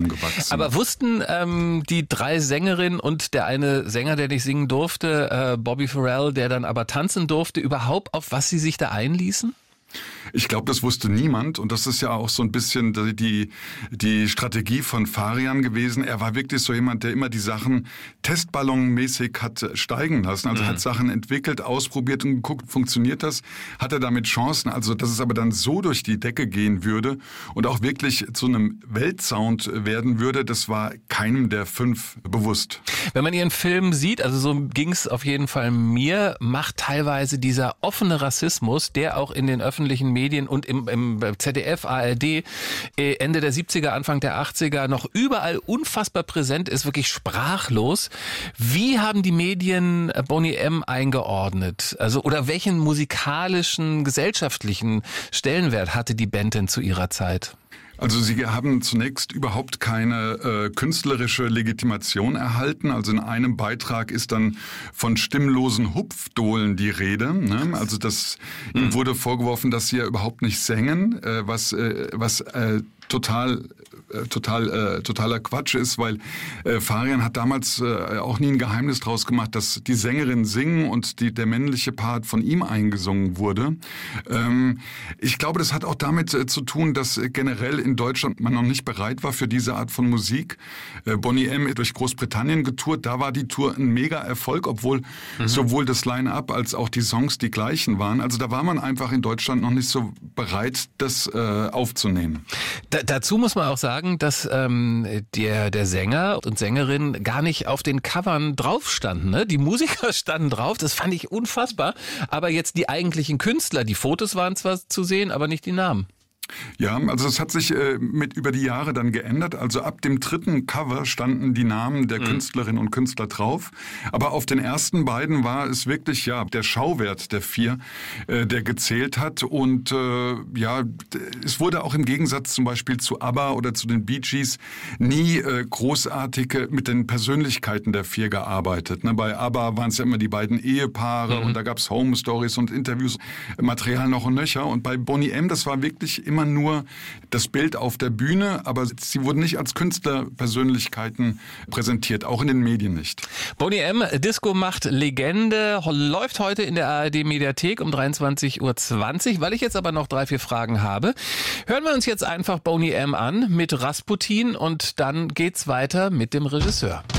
herangewachsen. Aber wussten die 3 Sängerinnen und der eine Sänger, der nicht singen durfte, Bobby Farrell, der dann aber tanzen durfte, überhaupt, auf was sie sich da einließen? Ich glaube, das wusste niemand und das ist ja auch so ein bisschen die Strategie von Farian gewesen. Er war wirklich so jemand, der immer die Sachen testballonmäßig hat steigen lassen. Also hat Sachen entwickelt, ausprobiert und geguckt, funktioniert das? Hat er damit Chancen? Also dass es aber dann so durch die Decke gehen würde und auch wirklich zu einem Weltsound werden würde, das war keinem der 5 bewusst. Wenn man ihren Film sieht, also so ging es auf jeden Fall mir, macht teilweise dieser offene Rassismus, der auch in den öffentlichen Medien und im ZDF, ARD, Ende der 70er, Anfang der 80er noch überall unfassbar präsent ist, wirklich sprachlos. Wie haben die Medien Boney M. eingeordnet? Also, oder welchen musikalischen, gesellschaftlichen Stellenwert hatte die Band denn zu ihrer Zeit? Also sie haben zunächst überhaupt keine künstlerische Legitimation erhalten. Also in einem Beitrag ist dann von stimmlosen Hupfdohlen die Rede. Ne? Also ihnen wurde vorgeworfen, dass sie ja überhaupt nicht sängen, was totaler Quatsch ist, weil Farian hat damals auch nie ein Geheimnis draus gemacht, dass die Sängerin singen und der männliche Part von ihm eingesungen wurde. Ich glaube, das hat auch damit zu tun, dass generell in Deutschland man noch nicht bereit war für diese Art von Musik. Boney M. ist durch Großbritannien getourt, da war die Tour ein Mega-Erfolg, obwohl sowohl das Line-Up als auch die Songs die gleichen waren. Also da war man einfach in Deutschland noch nicht so bereit, das aufzunehmen. Dazu muss man auch sagen, dass der Sänger und Sängerin gar nicht auf den Covern drauf standen. Ne? Die Musiker standen drauf, das fand ich unfassbar. Aber jetzt die eigentlichen Künstler, die Fotos waren zwar zu sehen, aber nicht die Namen. Ja, also es hat sich über die Jahre dann geändert. Also ab dem 3. Cover standen die Namen der Künstlerinnen und Künstler drauf. Aber auf den ersten beiden war es wirklich der Schauwert der 4, der gezählt hat. Und es wurde auch im Gegensatz zum Beispiel zu ABBA oder zu den Bee Gees nie großartig mit den Persönlichkeiten der 4 gearbeitet. Ne? Bei ABBA waren es ja immer die beiden Ehepaare und da gab es Home Stories und Interviews, Material noch und nöcher. Und bei Boney M., das war wirklich immer nur das Bild auf der Bühne, aber sie wurden nicht als Künstlerpersönlichkeiten präsentiert, auch in den Medien nicht. Boney M., Disco macht Legende, läuft heute in der ARD-Mediathek um 23:20 Uhr. Weil ich jetzt aber noch 3-4 Fragen habe, hören wir uns jetzt einfach Boney M. an mit Rasputin und dann geht's weiter mit dem Regisseur.